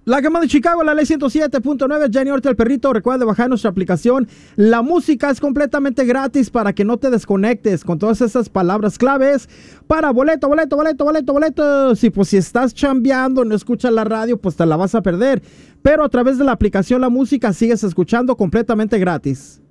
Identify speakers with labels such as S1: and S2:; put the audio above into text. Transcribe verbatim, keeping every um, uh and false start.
S1: La Gama de Chicago, la ley ciento siete punto nueve, Jenny Orta el Perrito. Recuerda de bajar nuestra aplicación. La música es completamente gratis para que no te desconectes con todas esas palabras claves para boleto, boleto, boleto, boleto, boleto. Si pues si estás chambeando, no escuchas la radio, pues te la vas a perder. Pero a través de la aplicación La Música sigues escuchando completamente gratis.